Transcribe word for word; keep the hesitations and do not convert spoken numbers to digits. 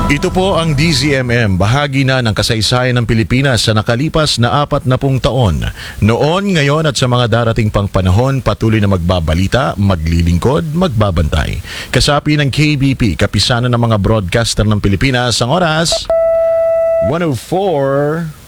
Ito po ang D Z M M, bahagi na ng kasaysayan ng Pilipinas sa nakalipas na apat na pung taon. Noon, ngayon at sa mga darating pang panahon, patuloy na magbabalita, maglilingkod, magbabantay. Kasapi ng K B P, kapisanan ng mga broadcaster ng Pilipinas, ang oras one oh four